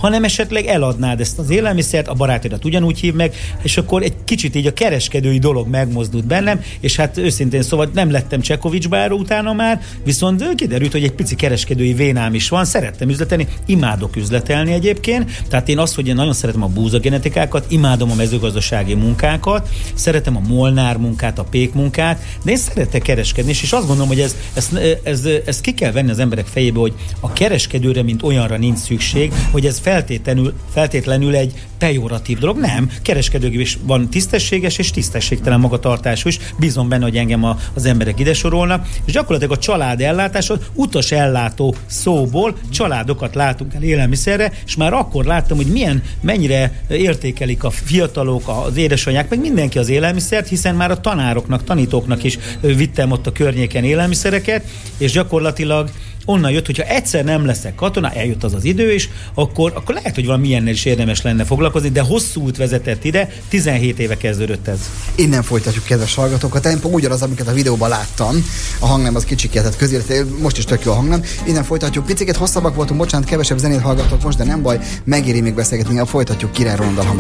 hanem esetleg eladnád ezt az élelmiszert, a barátodat ugyanúgy hív meg, és akkor egy kicsit így a kereskedői dolog megmozdult bennem, és hát őszintén szóval nem lettem Csekovics báró utána már, viszont kiderült, hogy egy pici kereskedői vénám is van, szerettem üzletelni, imádok üzletelni egyébként, tehát én azt, hogy én nagyon szeretem a búzagenetikákat, imádom a mezőgazdasági munkákat, szeretem a molnár munkát, a pék munkát, de én szeretek kereskedni, és azt gondolom, hogy ezt ki kell venni az emberek fejébe, hogy a kereskedőre, mint olyanra nincs szükség, hogy ez feltétlenül egy pejoratív dolog. Nem, kereskedők is van tisztességes és tisztességtelen magatartású is. Bízom benne, hogy engem az emberek ide sorolnak, és gyakorlatilag a család ellátásod, utas ellátó szóból családokat látunk el élelmiszerre, és már akkor láttam, hogy mennyire értékelik a fiatalok, az édesanyák, meg mindenki az élelmiszert, hiszen már a tanároknak, tanítóknak is vittem ott a környéken élelmiszereket, és gyakorlatilag onnan jött, hogyha egyszer nem leszek katona, eljött az idő is, akkor lehet, hogy valami ilyennel is érdemes lenne foglalkozni, de hosszú út vezetett ide, 17 éve kezdődött ez. Innen folytatjuk, kedves hallgatók. A tempó ugyanaz, amiket a videóban láttam. A hangnem az kicsikített közélet, most is tök jó a hangnem. Innen folytatjuk. Picit hosszabbak voltunk, bocsánat, kevesebb zenét hallgatok most, de nem baj, megéri még beszélgetni, folytatjuk Király Rolanddal.